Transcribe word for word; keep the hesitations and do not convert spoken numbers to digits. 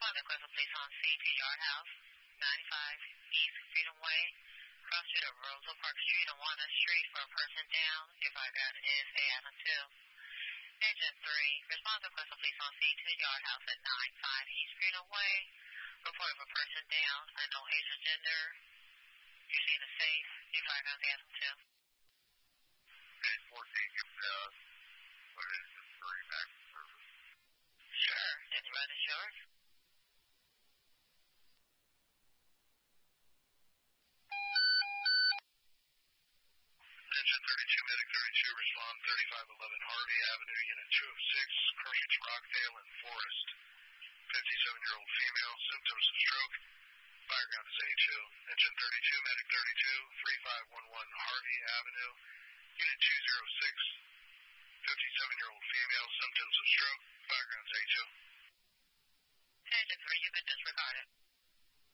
Responding with the police on scene to Yard House, ninety-five East Freedom Way, cross street of Rosa Park Street on Walnut Street for a person down. Your fire ground is A Avenue two. Engine three, respond to request of police on scene to the Yard House at ninety-five East Freedom Way. Report of a person down, unknown age or gender. You're seen as safe. Your fire ground is A Avenue two. ten fourteen, you uh, put it in three back to service. Sure. Any ride is yours? Engine thirty-two, Medic thirty-two, respond thirty-five eleven Harvey Avenue, Unit two oh six, Carthage, Rockdale, and Forest. fifty-seven-year-old female, symptoms of stroke. Fire ground is A two. Engine thirty-two, Medic thirty-two, thirty-five eleven Harvey Avenue, Unit two oh six, fifty-seven-year-old female, symptoms of stroke. Fire ground is A two. Engine three, you've been disregarded.